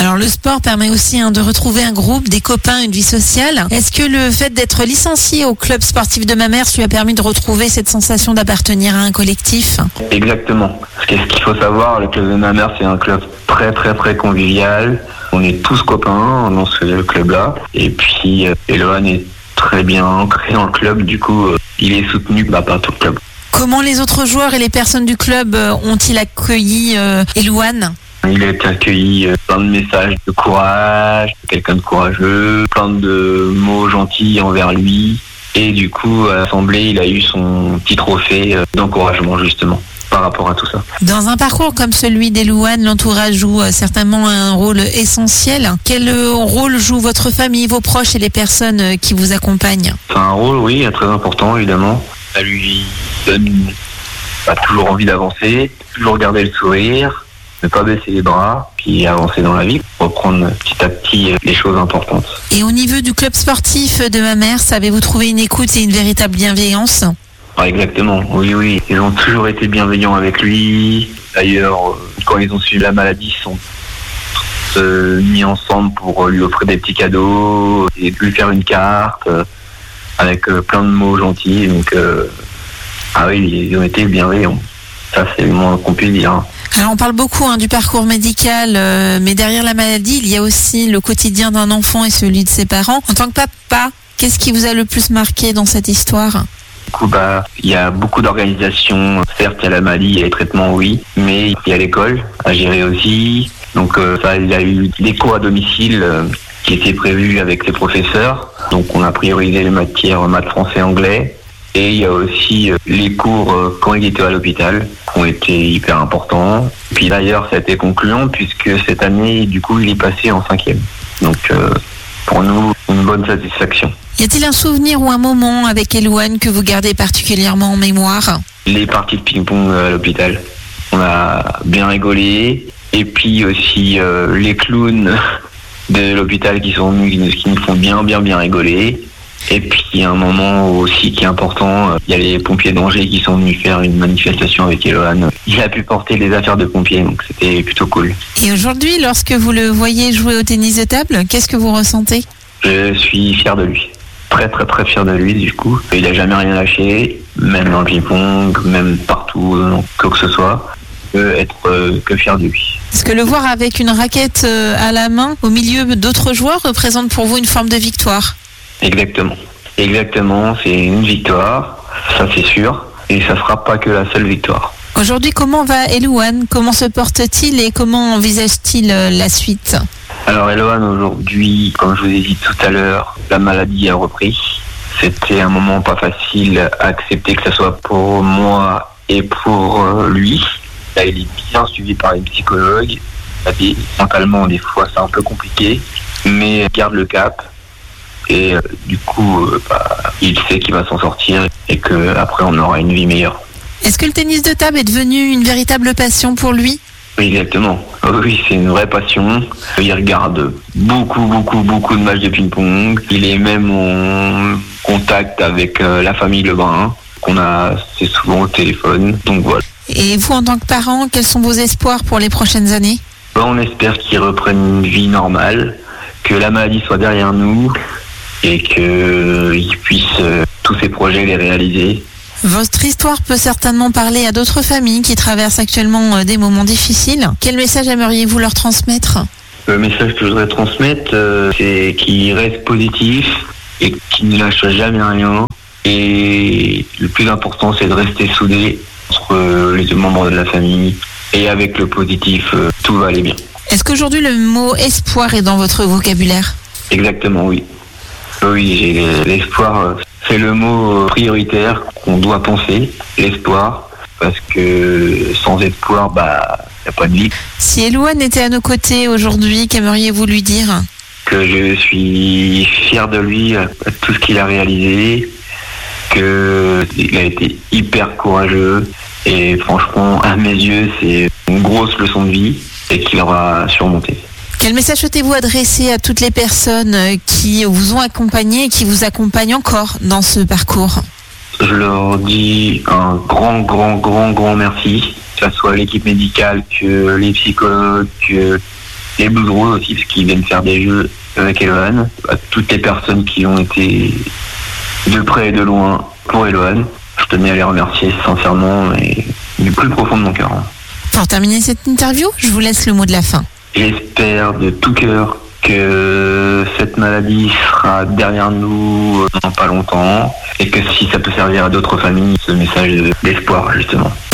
Alors le sport permet aussi de retrouver un groupe, des copains, une vie sociale. Est-ce que le fait d'être licencié au club sportif de Mamers lui a permis de retrouver cette sensation d'appartenir à un collectif ? Exactement. Ce qu'il faut savoir, le club de Mamers, c'est un club très très très convivial. On est tous copains dans ce club-là. Et puis Eloane est très bien ancré dans le club. Du coup, il est soutenu par tout le club. Comment les autres joueurs et les personnes du club ont-ils accueilli Eloane ? Il a été accueilli plein de messages de courage, quelqu'un de courageux, plein de mots gentils envers lui. Et du coup, à l'Assemblée, il a eu son petit trophée d'encouragement, justement, par rapport à tout ça. Dans un parcours comme celui d'Eloane, l'entourage joue certainement un rôle essentiel. Quel rôle joue votre famille, vos proches et les personnes qui vous accompagnent ? C'est un rôle, oui, très important, évidemment. Ça lui donne toujours envie d'avancer, toujours garder le sourire, ne pas baisser les bras, puis avancer dans la vie, reprendre petit à petit les choses importantes. Et au niveau du club sportif de Mamers, avez-vous trouvé une écoute et une véritable bienveillance ? Exactement, oui. Ils ont toujours été bienveillants avec lui. D'ailleurs, quand ils ont suivi la maladie, ils sont mis ensemble pour lui offrir des petits cadeaux et lui faire une carte avec plein de mots gentils. Donc, ils ont été bienveillants. Ça, c'est le moins qu'on puisse dire. Alors on parle beaucoup du parcours médical, mais derrière la maladie, il y a aussi le quotidien d'un enfant et celui de ses parents. En tant que papa, qu'est-ce qui vous a le plus marqué dans cette histoire ? Du coup, il y a beaucoup d'organisations. Certes, il y a la maladie, il y a les traitements, oui, mais il y a l'école à gérer aussi. Donc, il y a eu des cours à domicile qui étaient prévus avec les professeurs. Donc, on a priorisé les matières maths, français, anglais. Et il y a aussi les cours quand il était à l'hôpital, qui ont été hyper importants. Puis d'ailleurs, ça a été concluant puisque cette année, du coup, il est passé en 5e. Donc, pour nous, une bonne satisfaction. Y a-t-il un souvenir ou un moment avec Eloane que vous gardez particulièrement en mémoire ? Les parties de ping-pong à l'hôpital. On a bien rigolé. Et puis aussi les clowns de l'hôpital qui sont venus, qui nous font bien rigoler. Et puis il y a un moment aussi qui est important, il y a les pompiers d'Angers qui sont venus faire une manifestation avec Eloane. Il a pu porter les affaires de pompiers, donc c'était plutôt cool. Et aujourd'hui, lorsque vous le voyez jouer au tennis de table, qu'est-ce que vous ressentez ? Je suis fier de lui. Très très très fier de lui du coup. Il n'a jamais rien lâché, même dans le ping-pong, même partout, quoi que ce soit. Je peux être que fier de lui. Est-ce que le voir avec une raquette à la main au milieu d'autres joueurs représente pour vous une forme de victoire ? Exactement, c'est une victoire, ça c'est sûr, et ça sera pas que la seule victoire. Aujourd'hui, comment va Eloane ? Comment se porte-t-il et comment envisage-t-il la suite ? Alors Eloane, aujourd'hui, comme je vous ai dit tout à l'heure, la maladie a repris. C'était un moment pas facile à accepter, que ce soit pour moi et pour lui. Là, il est bien suivi par les psychologues. Mentalement, des fois, c'est un peu compliqué, mais il garde le cap. Et du coup, il sait qu'il va s'en sortir et qu'après on aura une vie meilleure. Est-ce que le tennis de table est devenu une véritable passion pour lui ? Oui, exactement. Oui, c'est une vraie passion. Il regarde beaucoup de matchs de ping-pong. Il est même en contact avec la famille Lebrun, qu'on a assez souvent au téléphone. Donc voilà. Et vous, en tant que parent, quels sont vos espoirs pour les prochaines années ? On espère qu'il reprenne une vie normale, que la maladie soit derrière nous, et qu'il puisse tous ses projets les réaliser. Votre histoire peut certainement parler à d'autres familles qui traversent actuellement des moments difficiles. Quel message aimeriez-vous leur transmettre ? Le message que je voudrais transmettre, c'est qu'il reste positif et qu'il ne lâche jamais rien. Et le plus important, c'est de rester soudé entre les deux membres de la famille. Et avec le positif, tout va aller bien. Est-ce qu'aujourd'hui le mot espoir est dans votre vocabulaire ? Exactement, oui. Oui, j'ai l'espoir, c'est le mot prioritaire qu'on doit penser, l'espoir, parce que sans espoir, il n'y a pas de vie. Si Eloane était à nos côtés aujourd'hui, qu'aimeriez-vous lui dire ? Que je suis fier de lui, à tout ce qu'il a réalisé, qu'il a été hyper courageux, et franchement, à mes yeux, c'est une grosse leçon de vie, et qu'il aura surmonté. Quel message souhaitez-vous adresser à toutes les personnes qui vous ont accompagné et qui vous accompagnent encore dans ce parcours ? Je leur dis un grand merci, que ce soit l'équipe médicale, que les psychologues, que les Blues Roses aussi, parce qu'ils viennent faire des jeux avec Eloane, à toutes les personnes qui ont été de près et de loin pour Eloane. Je tenais à les remercier sincèrement et du plus profond de mon cœur. Pour terminer cette interview, je vous laisse le mot de la fin. J'espère de tout cœur que cette maladie sera derrière nous dans pas longtemps et que si ça peut servir à d'autres familles, ce message d'espoir justement.